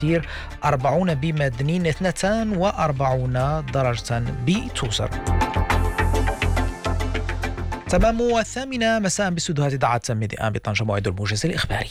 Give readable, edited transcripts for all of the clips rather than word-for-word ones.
40 بمدنين، 42 درجة بتوزر. تمام 8 مساء باستديوهات إذاعة ميديا بطنجة، موعد الموجز الإخباري.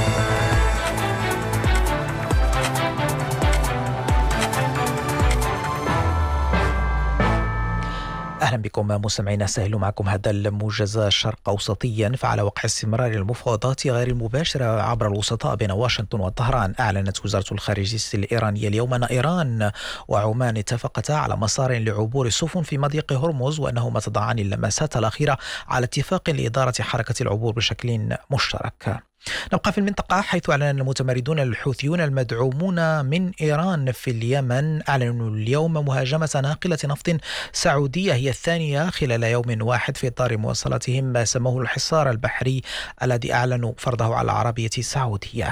أهلا بكم مستمعينا، سهل معكم هذا الموجز الشرق أوسطيا. فعلى وقع استمرار المفاوضات غير المباشرة عبر الوسطاء بين واشنطن وطهران، أعلنت وزارة الخارجية الإيرانية اليوم أن إيران وعمان اتفقتا على مسار لعبور السفن في مضيق هرمز، وأنهما تضعان اللمسات الأخيرة على اتفاق لإدارة حركة العبور بشكل مشترك. نبقى في المنطقة، حيث أعلن المتمردون الحوثيون المدعومون من إيران في اليمن أعلنوا اليوم مهاجمة ناقلة نفط سعودية، هي الثانية خلال يوم واحد في إطار مواصلتهم ما سموه الحصار البحري الذي أعلنوا فرضه على العربية السعودية.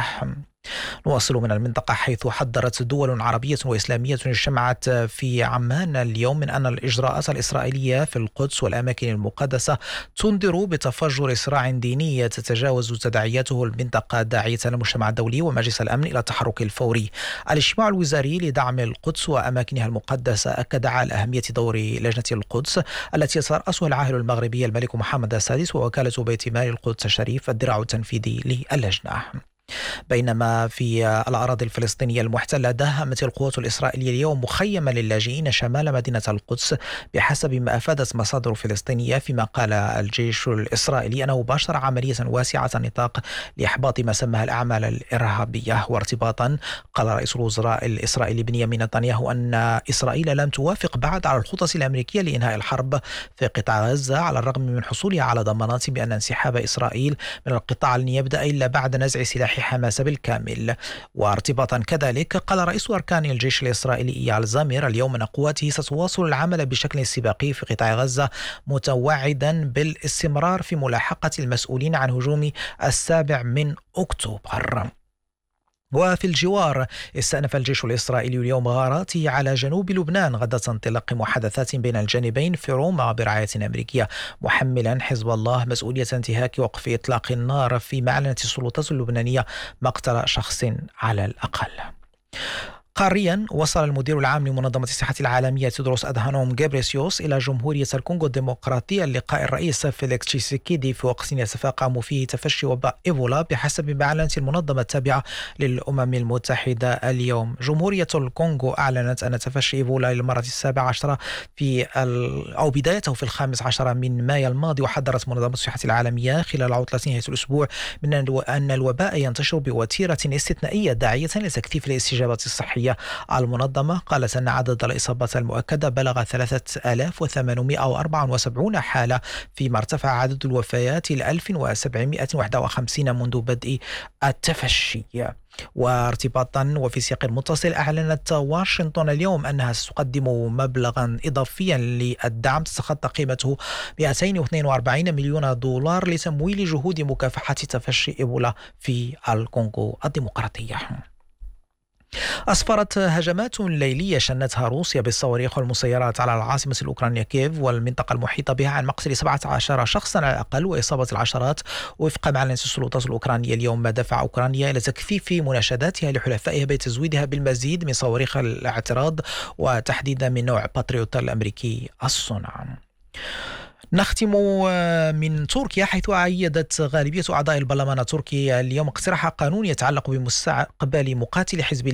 نواصل من المنطقة، حيث حذرت دول عربية وإسلامية اجتمعت في عمان اليوم من أن الإجراءات الإسرائيلية في القدس والأماكن المقدسة تنذر بتفجر صراع ديني تتجاوز تداعياته المنطقة، داعية المجتمع الدولي ومجلس الأمن إلى التحرك الفوري. الاجتماع الوزاري لدعم القدس وأماكنها المقدسة أكد على أهمية دور لجنة القدس التي يترأسها العاهل المغربي الملك محمد السادس ووكالة بيت مال القدس الشريف الذراع التنفيذي للجنة. بينما في الأراضي الفلسطينية المحتلة، داهمت القوات الإسرائيلية اليوم مخيما للاجئين شمال مدينة القدس بحسب ما أفادت مصادر فلسطينية، فيما قال الجيش الإسرائيلي أنه باشر عملية واسعة النطاق لإحباط ما سماها الأعمال الإرهابية. وارتباطا، قال رئيس الوزراء الإسرائيلي بنيامين نتنياهو أن إسرائيل لم توافق بعد على الخطط الأمريكية لإنهاء الحرب في قطاع غزة، على الرغم من حصولها على ضمانات بأن انسحاب إسرائيل من القطاع لن يبدأ إلا بعد نزع سلاح حماس بالكامل. وارتباطا كذلك، قال رئيس أركان الجيش الإسرائيلي إيال زامير اليوم أن قواته ستواصل العمل بشكل استباقي في قطاع غزة، متوعدا بالاستمرار في ملاحقة المسؤولين عن هجوم 7 أكتوبر. وفي الجوار، استأنف الجيش الإسرائيلي اليوم غاراته على جنوب لبنان غدة انطلاق محادثات بين الجانبين في روما برعاية أمريكية، محملا حزب الله مسؤولية انتهاك وقف إطلاق النار، فيما أعلنت السلطات اللبنانية مقتل شخص على الأقل. قاريا، وصل المدير العام لمنظمة الصحة العالمية تيدروس أدهانوم غيبريسيوس إلى جمهورية الكونغو الديمقراطية لقاء الرئيس فيليكس تشيسيكيدي في وقت يتفاقم فيه تفشي وباء إيبولا بحسب ما أعلنت المنظمة التابعة للأمم المتحدة اليوم. جمهورية الكونغو أعلنت أن تفشي إيبولا للمرة 17 أو بدايته في 15 من مايو الماضي، وحذرت منظمة الصحة العالمية خلال عطلة نهاية الأسبوع من أن الوباء ينتشر بوتيرة استثنائية، داعية لتكثيف الاستجابة الصحية. المنظمة قالت أن عدد الإصابات المؤكدة بلغ 3874 حالة، فيما ارتفع عدد الوفيات إلى 1751 منذ بدء التفشي. وارتباطا وفي سياق متصل، أعلنت واشنطن اليوم أنها ستقدم مبلغا إضافيا للدعم تتخطى قيمته 242 مليون دولار لتمويل جهود مكافحة تفشي إيبولا في الكونغو الديمقراطية. أسفرت هجمات ليلية شنتها روسيا بالصواريخ والمسيرات على العاصمة الأوكرانية كييف والمنطقة المحيطة بها عن مقتل 17 شخصا على الأقل وإصابة العشرات، وفق ما أعلنت السلطات الأوكرانية اليوم، ما دفع أوكرانيا إلى تكثيف مناشداتها لحلفائها بتزويدها بالمزيد من صواريخ الاعتراض، وتحديدا من نوع باتريوت الأمريكي الصنع. نختم من تركيا، حيث أيدت غالبية أعضاء البرلمان التركي اليوم اقتراح قانون يتعلق بمستقبل مقاتل حزب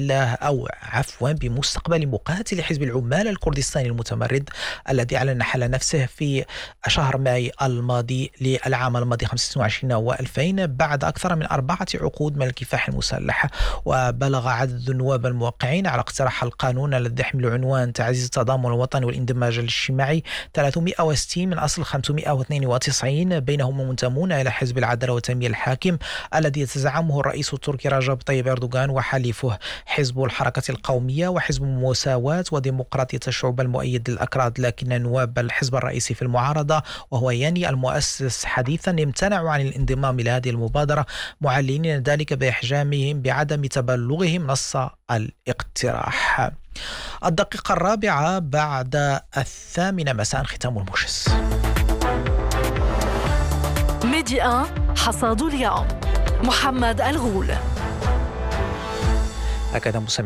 العمال الكردستاني المتمرد الذي أعلن حل نفسه في شهر ماي الماضي للعام الماضي 25 و2000 بعد أكثر من 4 عقود من الكفاح المسلح. وبلغ عدد النواب الموقعين على اقتراح القانون الذي يحمل عنوان تعزيز التضامن الوطني والاندماج الاجتماعي 360 من أصل 592، بينهم منتمون إلى حزب العدالة والتنمية الحاكم الذي يتزعمه الرئيس التركي رجب طيب أردوغان وحليفه، حزب الحركة القومية وحزب المساواة وديمقراطية الشعوب المؤيد للأكراد. لكن نواب الحزب الرئيسي في المعارضة وهو ياني المؤسس حديثا امتنعوا عن الانضمام لهذه المبادرة، معلنين ذلك بإحجامهم بعدم تبلغهم نص الاقتراح. 4:04 بعد 8 مساء، ختام الموجز. ميديا حصاد اليوم، محمد الغول. هكذا